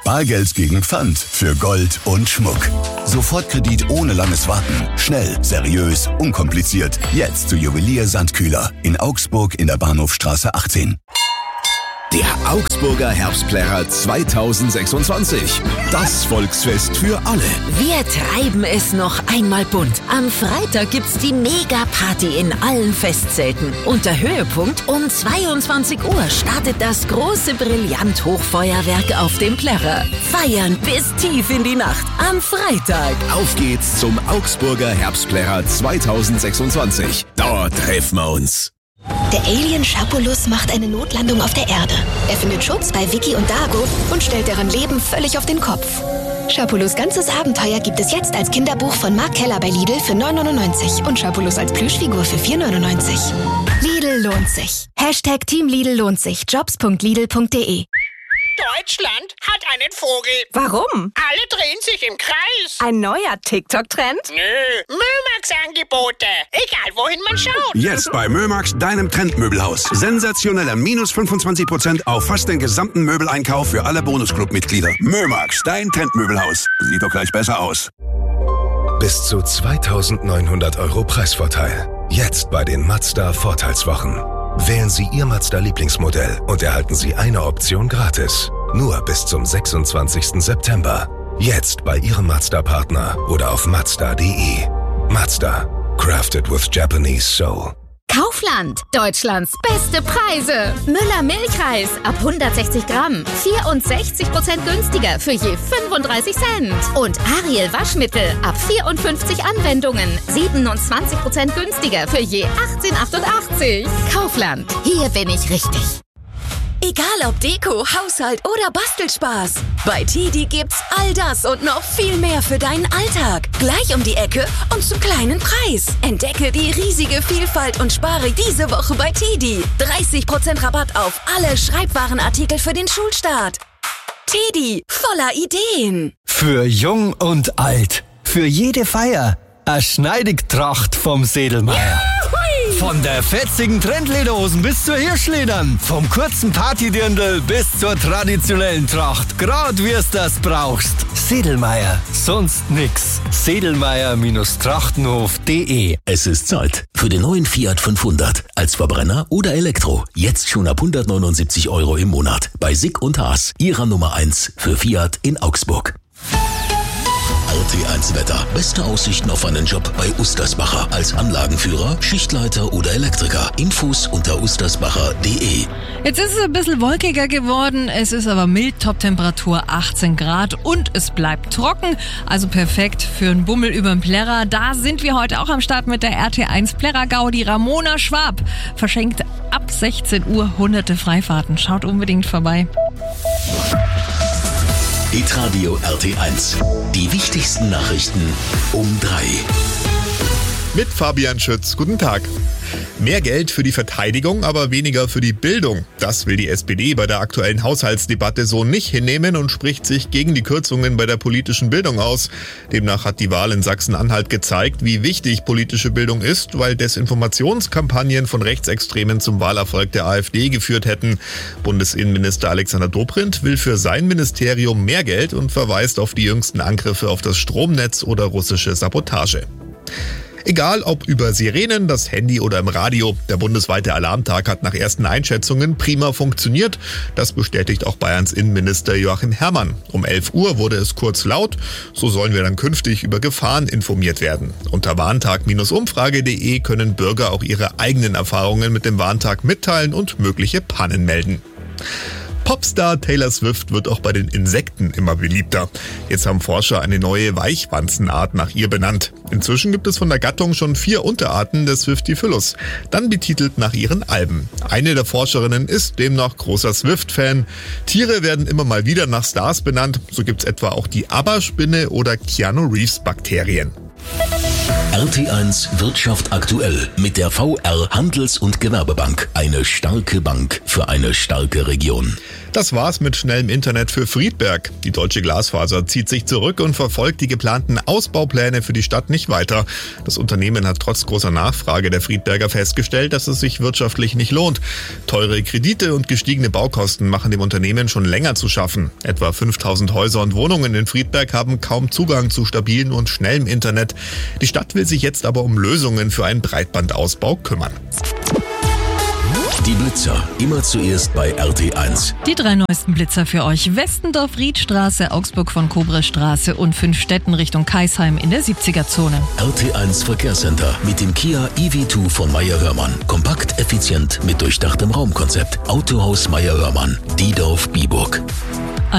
Bargeld gegen Pfand für Gold und Schmuck. Sofortkredit ohne langes Warten. Schnell, seriös, unkompliziert. Jetzt zu Juwelier Sandkühler in Augsburg in der Bahnhofstraße 18. Der Augsburger Herbstplärrer 2026. Das Volksfest für alle. Wir treiben es noch einmal bunt. Am Freitag gibt's die Mega-Party in allen Festzelten. Und der Höhepunkt: um 22 Uhr startet das große Brillant-Hochfeuerwerk auf dem Plärrer. Feiern bis tief in die Nacht am Freitag. Auf geht's zum Augsburger Herbstplärrer 2026. Dort treffen wir uns. Der Alien Schapulus macht eine Notlandung auf der Erde. Er findet Schutz bei Vicky und Dago und stellt deren Leben völlig auf den Kopf. Schapulus' ganzes Abenteuer gibt es jetzt als Kinderbuch von Mark Keller bei Lidl für 9,99 und Schapulus als Plüschfigur für 4,99. Lidl lohnt sich. # Team Lidl lohnt sich. Jobs.lidl.de. Deutschland hat einen Vogel. Warum? Alle drehen sich im Kreis. Ein neuer TikTok-Trend? Nö, Mömax-Angebote. Egal, wohin man schaut. Jetzt bei Mömax, deinem Trendmöbelhaus. Sensationeller minus 25% auf fast den gesamten Möbeleinkauf für alle Bonusclub-Mitglieder. Mömax, dein Trendmöbelhaus. Sieht doch gleich besser aus. Bis zu 2.900 € Preisvorteil. Jetzt bei den Mazda Vorteilswochen. Wählen Sie Ihr Mazda-Lieblingsmodell und erhalten Sie eine Option gratis. Nur bis zum 26. September. Jetzt bei Ihrem Mazda-Partner oder auf Mazda.de. Mazda. Crafted with Japanese Soul. Kaufland. Deutschlands beste Preise. Müller Milchreis ab 160 Gramm. 64% günstiger für je 35 Cent. Und Ariel Waschmittel ab 54 Anwendungen. 27% günstiger für je 18,88. Kaufland. Hier bin ich richtig. Egal ob Deko, Haushalt oder Bastelspaß. Bei TIDI gibt's all das und noch viel mehr für deinen Alltag. Gleich um die Ecke und zum kleinen Preis. Entdecke die riesige Vielfalt und spare diese Woche bei TIDI. 30% Rabatt auf alle Schreibwarenartikel für den Schulstart. TIDI, voller Ideen. Für Jung und Alt. Für jede Feier. Eine Schneidigtracht vom Sedlmeier. Von der fetzigen Trendlederhosen bis zur Hirschledern. Vom kurzen Partydirndl bis zur traditionellen Tracht. Grad wie es das brauchst. Sedlmeier. Sonst nix. Sedlmeier-trachtenhof.de. Es ist Zeit für den neuen Fiat 500. Als Verbrenner oder Elektro. Jetzt schon ab 179 € im Monat. Bei Sick und Haas. Ihrer Nummer 1 für Fiat in Augsburg. RT1 Wetter. Beste Aussichten auf einen Job bei Ustersbacher. Als Anlagenführer, Schichtleiter oder Elektriker. Infos unter ustersbacher.de. Jetzt ist es ein bisschen wolkiger geworden. Es ist aber mild, Toptemperatur 18 Grad und es bleibt trocken. Also perfekt für einen Bummel überm Plärrer. Da sind wir heute auch am Start mit der RT1 Plärrer-Gaudi. Ramona Schwab verschenkt ab 16 Uhr hunderte Freifahrten. Schaut unbedingt vorbei. Hitradio RT1. Die wichtigsten Nachrichten um 3. Mit Fabian Schütz. Guten Tag. Mehr Geld für die Verteidigung, aber weniger für die Bildung. Das will die SPD bei der aktuellen Haushaltsdebatte so nicht hinnehmen und spricht sich gegen die Kürzungen bei der politischen Bildung aus. Demnach hat die Wahl in Sachsen-Anhalt gezeigt, wie wichtig politische Bildung ist, weil Desinformationskampagnen von Rechtsextremen zum Wahlerfolg der AfD geführt hätten. Bundesinnenminister Alexander Dobrindt will für sein Ministerium mehr Geld und verweist auf die jüngsten Angriffe auf das Stromnetz oder russische Sabotage. Egal ob über Sirenen, das Handy oder im Radio, der bundesweite Alarmtag hat nach ersten Einschätzungen prima funktioniert. Das bestätigt auch Bayerns Innenminister Joachim Herrmann. Um 11 Uhr wurde es kurz laut, so sollen wir dann künftig über Gefahren informiert werden. Unter warntag-umfrage.de können Bürger auch ihre eigenen Erfahrungen mit dem Warntag mitteilen und mögliche Pannen melden. Popstar Taylor Swift wird auch bei den Insekten immer beliebter. Jetzt haben Forscher eine neue Weichwanzenart nach ihr benannt. Inzwischen gibt es von der Gattung schon 4 Unterarten des Swiftifyllus, dann betitelt nach ihren Alben. Eine der Forscherinnen ist demnach großer Swift-Fan. Tiere werden immer mal wieder nach Stars benannt, so gibt's etwa auch die ABBA-Spinne oder Keanu Reeves-Bakterien. RT1 Wirtschaft aktuell mit der VR Handels- und Gewerbebank. Eine starke Bank für eine starke Region. Das war's mit schnellem Internet für Friedberg. Die Deutsche Glasfaser zieht sich zurück und verfolgt die geplanten Ausbaupläne für die Stadt nicht weiter. Das Unternehmen hat trotz großer Nachfrage der Friedberger festgestellt, dass es sich wirtschaftlich nicht lohnt. Teure Kredite und gestiegene Baukosten machen dem Unternehmen schon länger zu schaffen. Etwa 5000 Häuser und Wohnungen in Friedberg haben kaum Zugang zu stabilem und schnellem Internet. Die Stadt will sich jetzt aber um Lösungen für einen Breitbandausbau kümmern. Die Blitzer, immer zuerst bei RT1. Die 3 neuesten Blitzer für euch. Westendorf-Riedstraße, Augsburg von Kobrestraße und 5 Städten Richtung Kaisheim in der 70er-Zone. RT1 Verkehrscenter mit dem Kia EV2 von Meyer-Hörmann. Kompakt, effizient mit durchdachtem Raumkonzept. Autohaus Meyer-Hörmann, Diedorf, Biburg.